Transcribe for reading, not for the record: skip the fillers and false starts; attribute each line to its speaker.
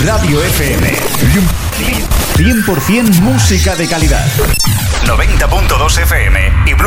Speaker 1: Radio FM. 100% música de calidad. 90.2 FM y Blue